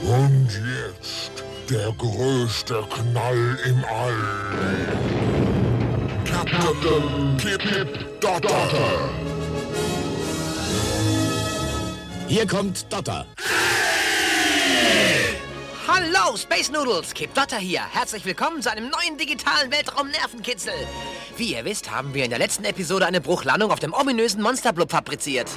Und jetzt der größte Knall im All. Captain Pip Dotter. Hier kommt Dotter. Hallo, Space Noodles, Kip Dotter hier. Herzlich willkommen zu einem neuen digitalen Weltraum-Nervenkitzel. Wie ihr wisst, haben wir in der letzten Episode eine Bruchlandung auf dem ominösen Monsterblub fabriziert.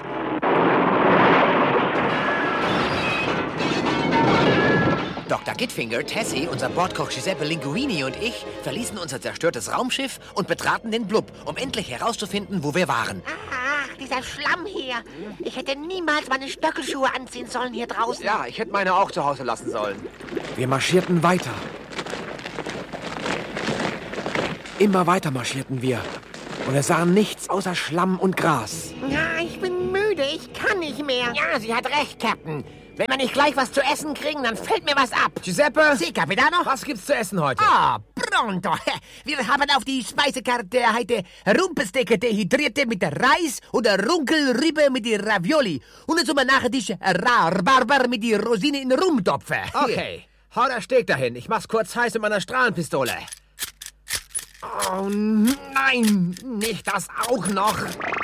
Dr. Gitfinger, Tessie, unser Bordkoch Giuseppe Linguini und ich verließen unser zerstörtes Raumschiff und betraten den Blub, um endlich herauszufinden, wo wir waren. Ach, dieser Schlamm hier. Ich hätte niemals meine Stöckelschuhe anziehen sollen hier draußen. Ja, ich hätte meine auch zu Hause lassen sollen. Wir marschierten weiter. Immer weiter marschierten wir. Und wir sahen nichts außer Schlamm und Gras. Ja, ich bin müde. Ich kann nicht mehr. Ja, sie hat recht, Captain. Wenn wir nicht gleich was zu essen kriegen, dann fällt mir was ab. Giuseppe? Sie, Capitano? Was gibt's zu essen heute? Ah, pronto. Wir haben auf die Speisekarte heute Rumpelstilke dehydrierte mit Reis oder Runkelrübe mit die Ravioli. Und zum Nachtisch Rhabarber mit die Rosine in Rumtopfe. Okay, hau das Steak dahin. Ich mach's kurz heiß mit meiner Strahlenpistole. Oh nein, nicht das auch noch.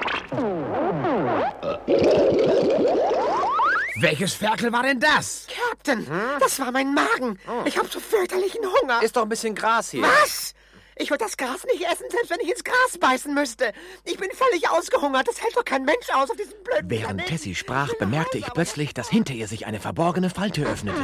Welches Ferkel war denn das? Captain, das war mein Magen. Ich habe so fürchterlichen Hunger. Ist doch ein bisschen Gras hier. Was? Ich würde das Gras nicht essen, selbst wenn ich ins Gras beißen müsste. Ich bin völlig ausgehungert. Das hält doch kein Mensch aus auf diesem blöden Während Planeten. Tessie sprach, bemerkte ich plötzlich, dass hinter ihr sich eine verborgene Falltür öffnete.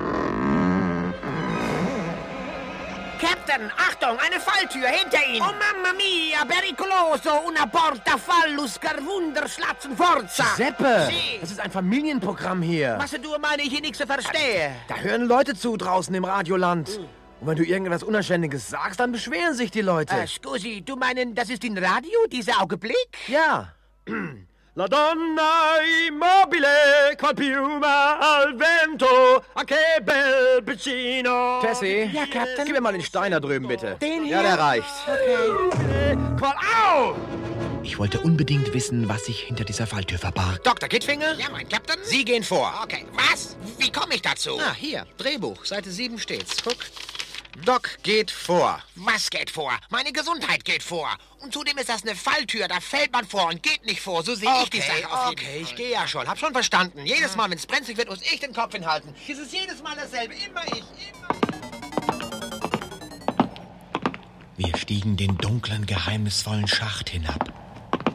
Captain, Achtung, eine Falltür hinter Ihnen. Oh, mamma mia, pericoloso, una porta fallus carvunder schlatzen forza. Giuseppe, Sie. das ist ein Familienprogramm hier. Was du meine ich hier nichts verstehe. Da hören Leute zu draußen im Radioland. Und wenn du irgendetwas Unanständiges sagst, dann beschweren sich die Leute. Scusi, du meinen, das ist in Radio, dieser Augenblick? Ja. La donna immobile col piuma al vento, a che bel piccino. Tessie, Ja, Captain? gib mir mal den Stein da drüben, bitte. Den hier? Ja, der reicht. Col au! Ich wollte unbedingt wissen, was sich hinter dieser Falltür verbarg. Dr. Gitfinger? Ja, mein Captain? Sie gehen vor. Okay, was? Wie komme ich dazu? Ah, hier, Drehbuch, Seite 7 steht's. Guck. Doc geht vor. Was geht vor? Meine Gesundheit geht vor. Und zudem ist das eine Falltür, da fällt man vor und geht nicht vor. So sehe ich die Sache auf jeden Okay, Fall. ich gehe ja schon. Hab schon verstanden. Jedes Mal, wenn es brenzlig wird, muss ich den Kopf hinhalten. Es ist jedes Mal dasselbe. Immer ich. Wir stiegen den dunklen, geheimnisvollen Schacht hinab.